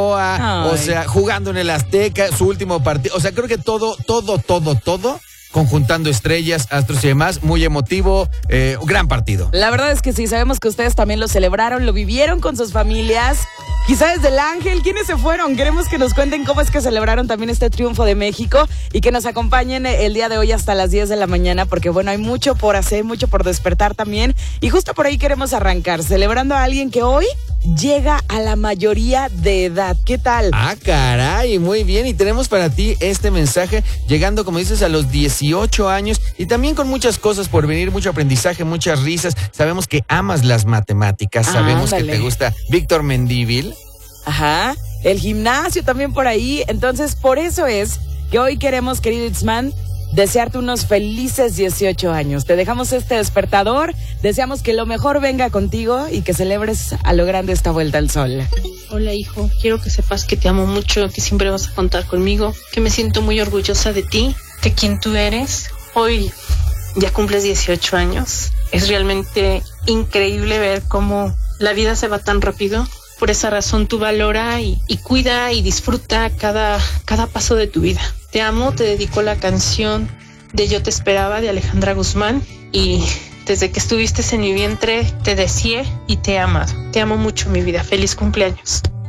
o sea, jugando en el Azteca, su último partido, o sea, creo que todo, conjuntando estrellas, astros y demás, muy emotivo, gran partido. La verdad es que sí, sabemos que ustedes también lo celebraron, lo vivieron con sus familias, quizá desde el Ángel. ¿Quiénes se fueron? Queremos que nos cuenten cómo es que celebraron también este triunfo de México y que nos acompañen el día de hoy hasta las 10 de la mañana, porque bueno, hay mucho por hacer, mucho por despertar también, y justo por ahí queremos arrancar, celebrando a alguien que hoy llega a la mayoría de edad. ¿Qué tal? Ah, caray, muy bien. Y tenemos para ti este mensaje, llegando, como dices, a los 18 años y también con muchas cosas por venir, mucho aprendizaje, muchas risas. Sabemos que amas las matemáticas, sabemos que te gusta Víctor Mendívil. Ajá, el gimnasio también por ahí. Entonces, por eso es que hoy queremos, querido Itzman, desearte unos felices 18 años. Te dejamos este despertador, deseamos que lo mejor venga contigo y que celebres a lo grande esta vuelta al sol. Hola, hijo, quiero que sepas que te amo mucho, que siempre vas a contar conmigo, que me siento muy orgullosa de ti, de quien tú eres. Hoy ya cumples 18 años. Es realmente increíble ver cómo la vida se va tan rápido. Por esa razón tú valora y cuida y disfruta cada paso de tu vida. Te amo, te dedico la canción de Yo te esperaba de Alejandra Guzmán, y desde que estuviste en mi vientre te deseé y te he amado. Te amo mucho, mi vida. Feliz cumpleaños.